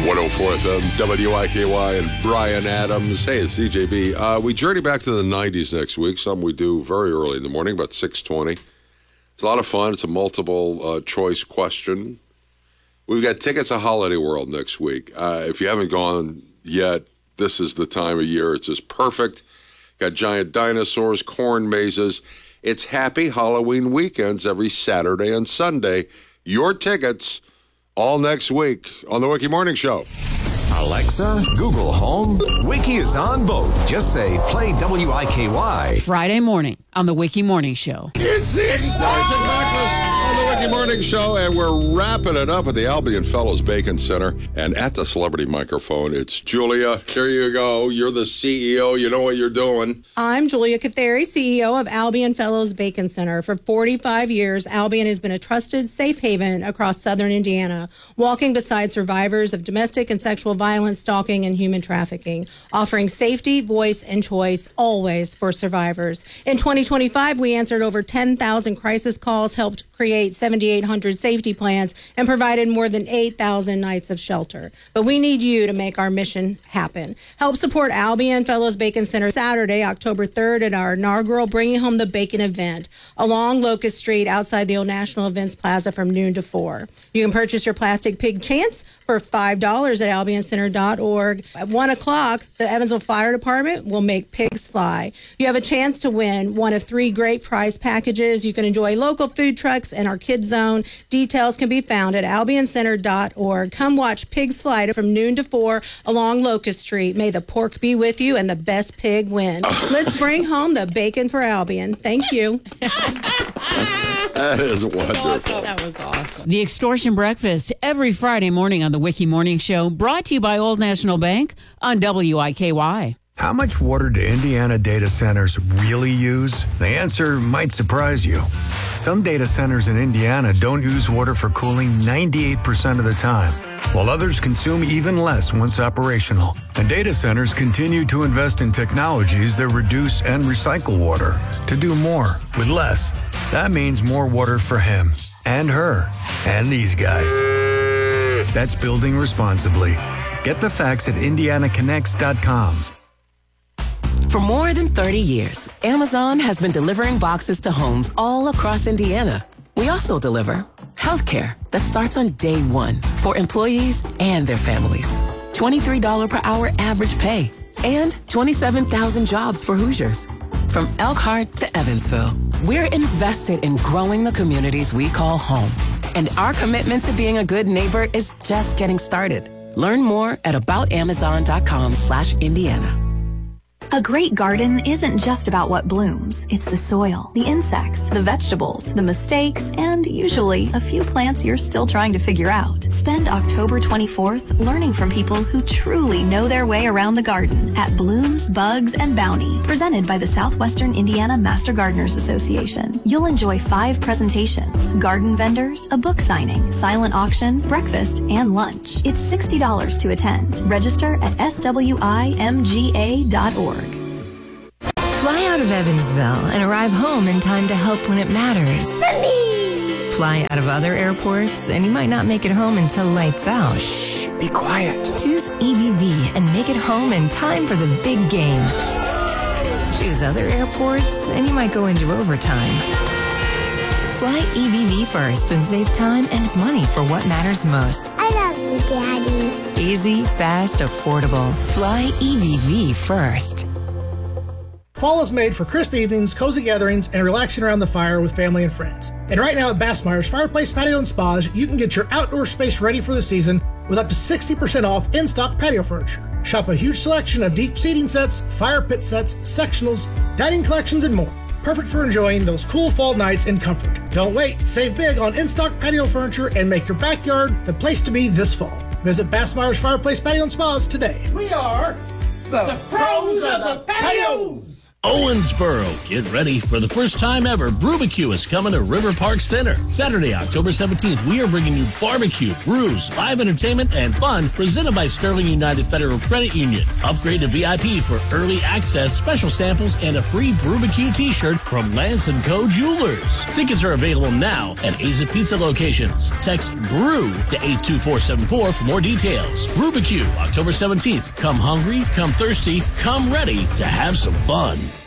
104 FM, WIKY, and Brian Adams. Hey, it's CJB. We journey back to the 90s next week, something we do very early in the morning, about 6:20. It's a lot of fun. It's a multiple choice question. We've got tickets to Holiday World next week. If you haven't gone yet, this is the time of year. It's just perfect. Got giant dinosaurs, corn mazes. It's happy Halloween weekends every Saturday and Sunday. Your tickets all next week on the Wiki Morning Show. Alexa, Google Home, Wiki is on both. Just say, play WIKY. Friday morning on the Wiki Morning Show. It's the exciting breakfast on the Wiki Morning Show, and we're wrapping it up at the Albion Fellows Bacon Center. And at the celebrity microphone, it's Julia. Here you go. You're the CEO. You know what you're doing. I'm Julia Catheri, CEO of Albion Fellows Bacon Center. For 45 years, Albion has been a trusted safe haven across southern Indiana, walking beside survivors of domestic and sexual violence, stalking, and human trafficking, offering safety, voice, and choice always for survivors. In 2025, we answered over 10,000 crisis calls, helped create 7,800 safety plans, and provided more than 8,000 nights of shelter. But we need you to make our mission happen. Help support Albion Fellows Bacon Center Saturday, October 3rd at our inaugural Bringing Home the Bacon event along Locust Street outside the Old National Events Plaza from noon to 4. You can purchase your plastic pig chance for $5 at albioncenter.org. At 1 o'clock, the Evansville Fire Department will make pigs fly. You have a chance to win one of 3 great prize packages. You can enjoy local food trucks and our kids zone. Details can be found at albioncenter.org. Come watch pigs fly from noon to 4 along Locust Street. May the pork be with you and the best pig win. Let's bring home the bacon for Albion. Thank you. That is wonderful. That was awesome. The Extortion Breakfast every Friday morning on the Wiki Morning Show, brought to you by Old National Bank on WIKY. How much water do Indiana data centers really use? The answer might surprise you. Some data centers in Indiana don't use water for cooling 98% of the time, while others consume even less once operational. And data centers continue to invest in technologies that reduce and recycle water to do more with less. That means more water for him and her and these guys. That's building responsibly. Get the facts at IndianaConnects.com. For more than 30 years, Amazon has been delivering boxes to homes all across Indiana. We also deliver healthcare that starts on day one for employees and their families. $23 per hour average pay and 27,000 jobs for Hoosiers. From Elkhart to Evansville, we're invested in growing the communities we call home. And our commitment to being a good neighbor is just getting started. Learn more at aboutamazon.com/Indiana. A great garden isn't just about what blooms. It's the soil, the insects, the vegetables, the mistakes, and usually a few plants you're still trying to figure out. Spend October 24th learning from people who truly know their way around the garden at Blooms, Bugs, and Bounty, presented by the Southwestern Indiana Master Gardeners Association. You'll enjoy 5 presentations, garden vendors, a book signing, silent auction, breakfast, and lunch. It's $60 to attend. Register at swimga.org. Fly out of Evansville and arrive home in time to help when it matters. Mommy! Fly out of other airports and you might not make it home until lights out. Shh, be quiet. Choose EVV and make it home in time for the big game. Choose other airports and you might go into overtime. Fly EVV first and save time and money for what matters most. I love you, Daddy. Easy, fast, affordable. Fly EVV first. Fall is made for crisp evenings, cozy gatherings, and relaxing around the fire with family and friends. And right now at Bassmeyer's Fireplace Patio and Spas, you can get your outdoor space ready for the season with up to 60% off in-stock patio furniture. Shop a huge selection of deep seating sets, fire pit sets, sectionals, dining collections, and more. Perfect for enjoying those cool fall nights in comfort. Don't wait. Save big on in-stock patio furniture and make your backyard the place to be this fall. Visit Bassmeyer's Fireplace Patio and Spas today. We are the pros of the patios. Owensboro. Get ready for the first time ever. Brewbecue is coming to River Park Center. Saturday, October 17th, we are bringing you barbecue, brews, live entertainment, and fun presented by Sterling United Federal Credit Union. Upgrade to VIP for early access, special samples, and a free Brewbecue t-shirt from Lance & Co. Jewelers. Tickets are available now at Aza Pizza locations. Text BREW to 82474 for more details. Brewbecue, October 17th. Come hungry, come thirsty, come ready to have some fun.